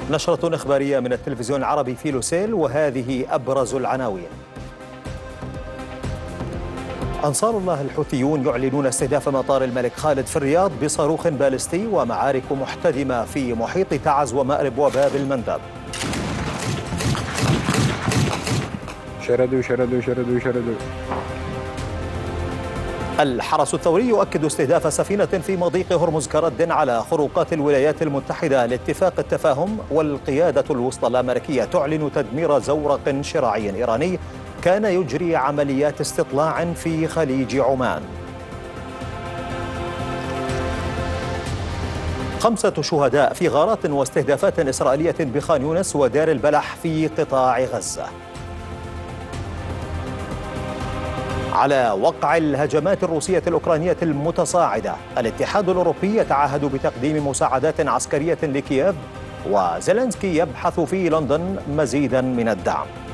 نشرة إخبارية من التلفزيون العربي في لوسيل، وهذه أبرز العناوين. أنصار الله الحوثيون يعلنون استهداف مطار الملك خالد في الرياض بصاروخ باليستي، ومعارك محتدمة في محيط تعز ومأرب وباب المندب. شردوا. الحرس الثوري يؤكد استهداف سفينة في مضيق هرمز كرد على خروقات الولايات المتحدة لاتفاق التفاهم، والقيادة الوسطى الأمريكية تعلن تدمير زورق شراعي إيراني كان يجري عمليات استطلاع في خليج عمان. 5 شهداء في غارات واستهدافات إسرائيلية بخان يونس ودار البلح في قطاع غزة. على وقع الهجمات الروسية الأوكرانية المتصاعدة، الاتحاد الأوروبي يتعهد بتقديم مساعدات عسكرية لكييف، وزيلينسكي يبحث في لندن مزيدا من الدعم.